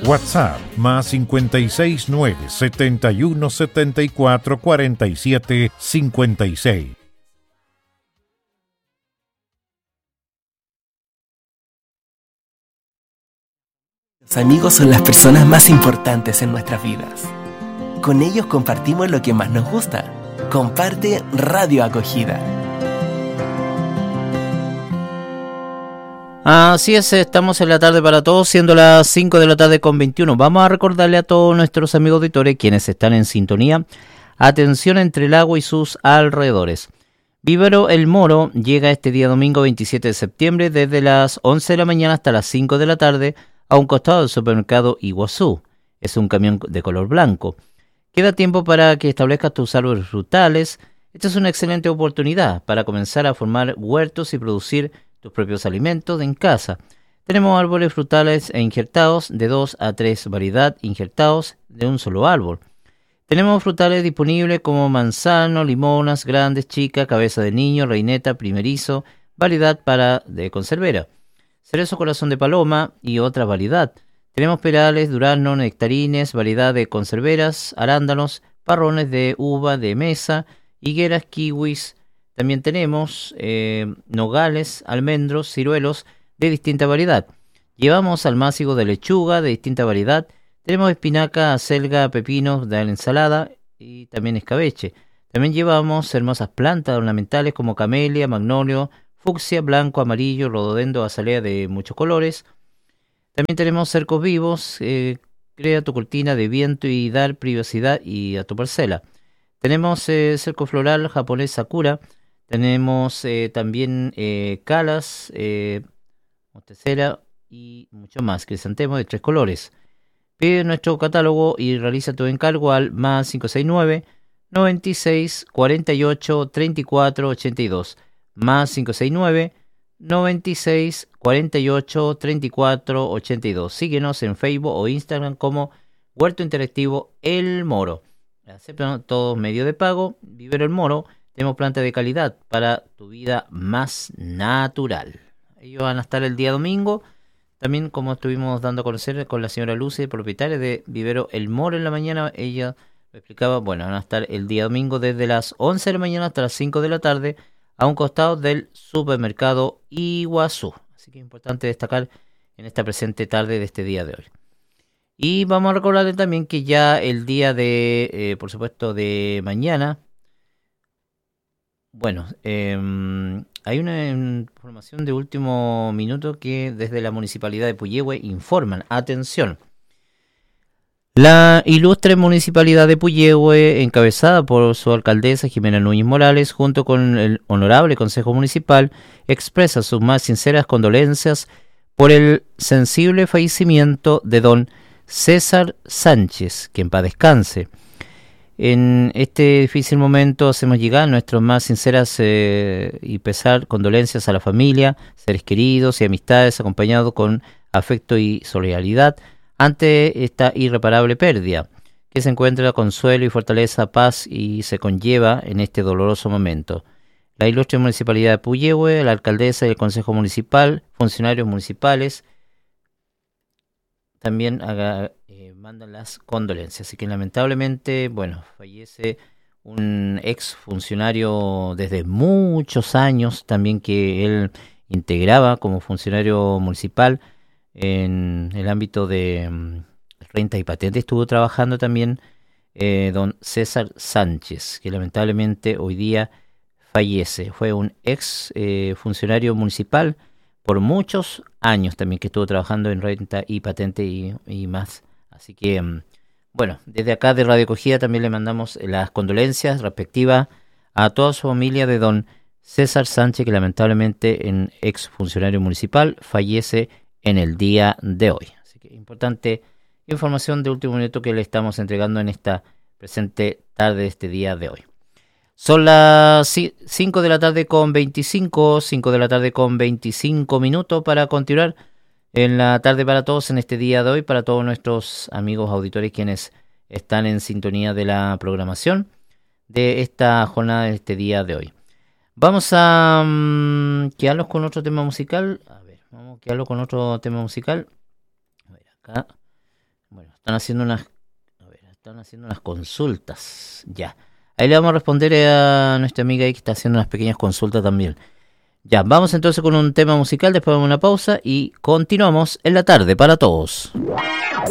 WhatsApp más 569 71 74 47 56. Los amigos son las personas más importantes en nuestras vidas. Con ellos compartimos lo que más nos gusta. Comparte Radio Acogida. Así es, estamos en la tarde para todos, siendo las 5 de la tarde con 21. Vamos a recordarle a todos nuestros amigos auditores, quienes están en sintonía, atención entre el agua y sus alrededores. Vivero El Moro llega este día domingo 27 de septiembre desde las 11 de la mañana hasta las 5 de la tarde a un costado del supermercado Iguazú. Es un camión de color blanco. Queda tiempo para que establezcas tus árboles frutales. Esta es una excelente oportunidad para comenzar a formar huertos y producir tus propios alimentos en casa. Tenemos árboles frutales e injertados de 2 a 3 variedad injertados de un solo árbol. Tenemos frutales disponibles como manzano, limonas, grandes, chicas, cabeza de niño, reineta, primerizo, variedad de conservera, cerezo corazón de paloma y otra variedad. Tenemos perales, duraznos, nectarines, variedad de conserveras, arándanos, parrones de uva de mesa, higueras, kiwis. También tenemos nogales, almendros, ciruelos de distinta variedad. Llevamos almácigo de lechuga de distinta variedad. Tenemos espinaca, acelga, pepinos de la ensalada y también escabeche. También llevamos hermosas plantas ornamentales como camelia, magnolio, fucsia, blanco, amarillo, rododendro, azalea de muchos colores. También tenemos cercos vivos. Crea tu cortina de viento y dar privacidad a tu parcela. Tenemos cerco floral japonés Sakura. Tenemos también calas, mostacera y mucho más, crisantemos de 3 colores. Pide nuestro catálogo y realiza tu encargo al más 569 96 48 34 82. Más 569 96 48 34 82. Síguenos en Facebook o Instagram como Huerto Interactivo El Moro. Aceptan todos medios de pago. Vivero El Moro. Tenemos plantas de calidad para tu vida más natural. Ellos van a estar el día domingo. También, como estuvimos dando a conocer con la señora Lucy, propietaria de Vivero El Moro en la mañana, ella lo explicaba, bueno, van a estar el día domingo desde las 11 de la mañana hasta las 5 de la tarde a un costado del supermercado Iguazú. Así que es importante destacar en esta presente tarde de este día de hoy. Y vamos a recordarles también que ya el día de, por supuesto, de mañana, bueno, hay una información de último minuto que desde la Municipalidad de Puyehue informan. Atención. La ilustre Municipalidad de Puyehue, encabezada por su alcaldesa Jimena Núñez Morales, junto con el Honorable Consejo Municipal, expresa sus más sinceras condolencias por el sensible fallecimiento de don César Sánchez, que en paz descanse. En este difícil momento hacemos llegar nuestras más sinceras y pesar condolencias a la familia, seres queridos y amistades, acompañados con afecto y solidaridad ante esta irreparable pérdida, que se encuentra consuelo y fortaleza, paz y se conlleva en este doloroso momento. La ilustre Municipalidad de Puyehue, la alcaldesa y el Consejo Municipal, funcionarios municipales, también mandan las condolencias. Así que lamentablemente, bueno, fallece un ex funcionario desde muchos años, también que él integraba como funcionario municipal en el ámbito de renta y patente. Estuvo trabajando también don César Sánchez, que lamentablemente hoy día fallece. Fue un ex funcionario municipal por muchos años también, que estuvo trabajando en renta y patente y más. Así que, bueno, desde acá de Radio Acogida también le mandamos las condolencias respectivas a toda su familia de don César Sánchez, que lamentablemente, en ex funcionario municipal, fallece en el día de hoy. Así que importante información de último minuto que le estamos entregando en esta presente tarde de este día de hoy. Son las 5 de la tarde con 25 minutos para continuar en la tarde para todos en este día de hoy, para todos nuestros amigos auditores quienes están en sintonía de la programación de esta jornada de este día de hoy. Vamos a quedarnos con otro tema musical. A ver, vamos a quedarlo con otro tema musical. A ver, acá Bueno, están haciendo unas consultas. Ya. Ahí le vamos a responder a nuestra amiga ahí que está haciendo unas pequeñas consultas también. Ya, vamos entonces con un tema musical, después de una pausa y continuamos en la tarde para todos.